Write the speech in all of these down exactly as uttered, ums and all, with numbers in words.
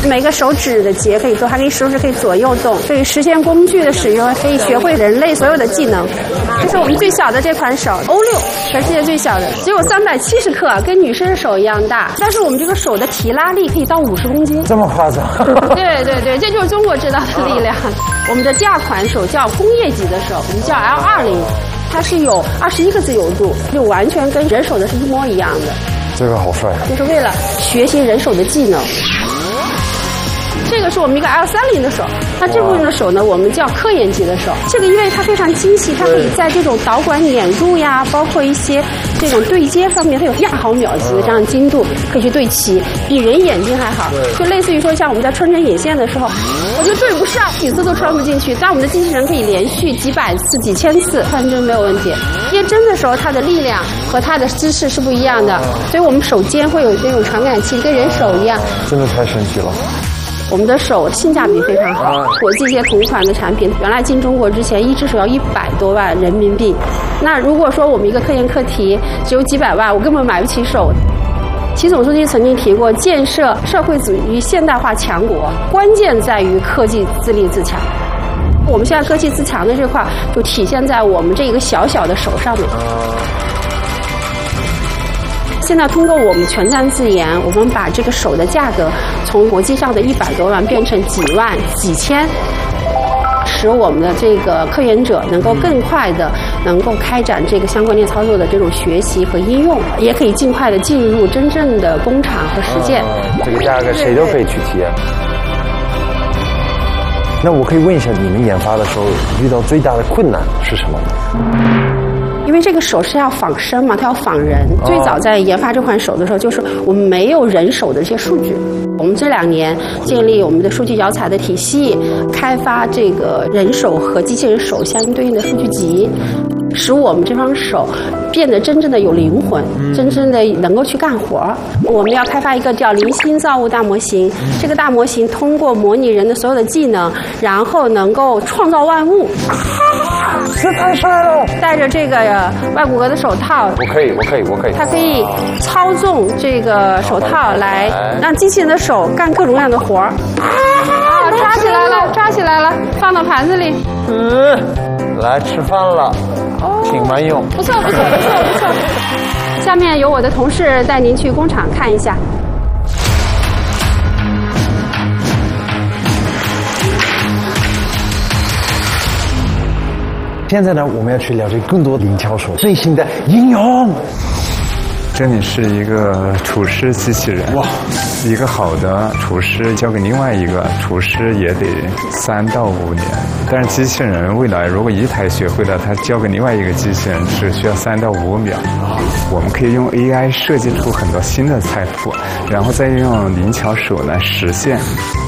每个手指的节可以做，还可以手指可以左右动，可以实现工具的使用，可以学会人类所有的技能。这是我们最小的这款手 O 六，全世界最小的，只有三百七十克，跟女生的手一样大。但是我们这个手的提拉力可以到五十公斤， 这么夸张？ 对对对，这就是中国制造的力量。我们的第二款手叫工业级的手，我们叫 L 二零，它是有二十一个自由度，就完全跟人手的是一模一样的。 这个好帅， 就是为了学习人手的技能。这个是我们一个 L 三零的手，那这部分的手呢，我们叫科研级的手。这个因为它非常精细，它可以在这种导管捻入呀，包括一些这种对接方面，它有亚毫秒级的这样精度，可以去对齐，比人眼睛还好。就类似于说，像我们在穿针引线的时候，我就对不上，几次都穿不进去。但我们的机器人可以连续几百次、几千次穿针没有问题。接针的时候，它的力量和它的姿势是不一样的，所以我们手尖会有这种传感器，跟人手一样。 真的太神奇了。 我们的手性价比非常好，国际一些同款的产品，原来进中国之前一只手要一百多万人民币。那如果说我们一个科研课题只有几百万，我根本买不起手。习总书记曾经提过，建设社会主义现代化强国，关键在于科技自立自强。我们现在科技自强的这块，就体现在我们这一个小小的手上面。现在通过我们全站自研，我们把这个手的价格从国际上的一百多万变成几万、几千，使我们的这个科研者能够更快的能够开展这个相关链操作的这种学习和应用，也可以尽快的进入真正的工厂和实践。 嗯、这个价格谁都可以去体验。那我可以问一下，你们研发的时候遇到最大的困难是什么？ 因为这个手是要仿生嘛，它要仿人。最早在研发这款手的时候，就是我们没有人手的这些数据。我们这两年建立我们的数据脚踩的体系，开发这个人手和机器人手相应对应的数据集，使我们这双手变得真正的有灵魂，真正的能够去干活。我们要开发一个叫零星造物大模型，这个大模型通过模拟人的所有的技能，然后能够创造万物。 这太帅了！ 戴着这个外骨骼的手套， 我可以，我可以，我可以。 它可以操纵这个手套来让机器人的手干各种各样的活儿。啊，抓起来了，抓起来了，放到盘子里。 嗯，来吃饭了，挺蛮用。 不错，不错，不错，不错。下面由我的同事带您去工厂看一下。 现在呢，我们要去了解更多灵巧手最新的应用。 这里是一个厨师机器人，哇，一个好的厨师交给另外一个厨师也得三到五年，但是机器人未来如果一台学会了，它交给另外一个机器人只需要三到五秒。我们可以用 A I 设计出很多新的菜谱，然后再用灵巧手来实现。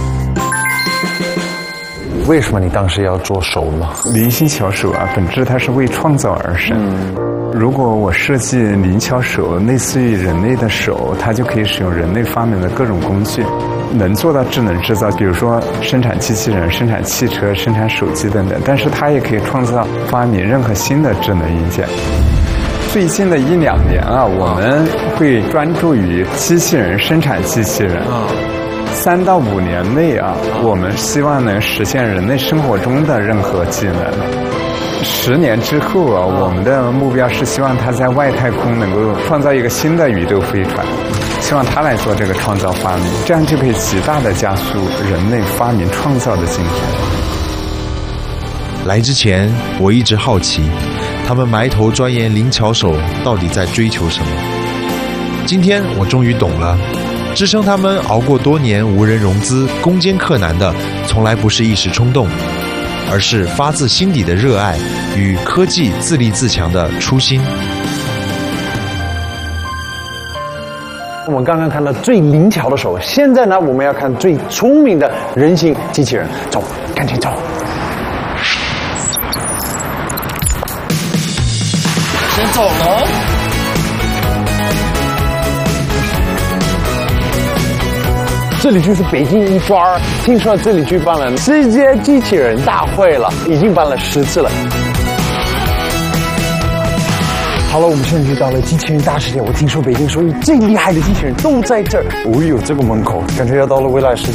为什么你当时要做手呢？ 灵性巧手啊，本质它是为创造而生。嗯、如果我设计灵巧手类似于人类的手，它就可以使用人类发明的各种工具，能做到智能制造，比如说生产机器人、生产汽车、生产手机等等。但是它也可以创造、发明任何新的智能硬件。最近的一两年啊，我们会专注于机器人生产机器人。三到五年内啊，我们希望能实现人类生活中的任何技能。十年之后啊，我们的目标是希望它在外太空能够创造一个新的宇宙飞船，希望它来做这个创造发明，这样就可以极大的加速人类发明创造的进程。 来之前，我一直好奇，他们埋头钻研灵巧手到底在追求什么。今天我终于懂了。支撑他们熬过多年无人融资、攻坚克难的，从来不是一时冲动，而是发自心底的热爱与科技自立自强的初心。 我们刚刚看到最灵巧的手，现在呢，我们要看最聪明的人形机器人。走，赶紧走。 先走了。 这里就是北京一抓儿，听说这里举办了世界机器人大会了，已经办了十次了。好了，我们现在就到了机器人大世界。我听说北京所有最厉害的机器人都在这儿。哦呦，这个门口感觉要到了未来世界。